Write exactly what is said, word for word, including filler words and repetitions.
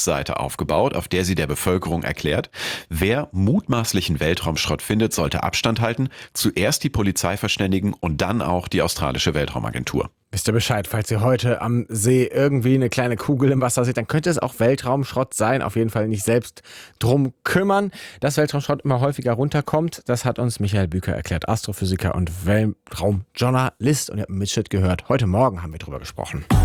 Seite aufgebaut, auf der sie der Bevölkerung erklärt, wer mutmaßlichen Weltraumschrott findet, sollte Abstand halten, zuerst die Polizei verständigen und dann auch die australische Weltraumagentur. Wisst ihr Bescheid, falls ihr heute am See irgendwie eine kleine Kugel im Wasser seht, dann könnte es auch Weltraumschrott sein. Auf jeden Fall nicht selbst drum kümmern. Dass Weltraumschrott immer häufiger runterkommt, das hat uns Michael Büker erklärt, Astrophysiker und Weltraumjournalist. Und ihr habt einen Mitschnitt gehört. Heute Morgen haben wir drüber gesprochen.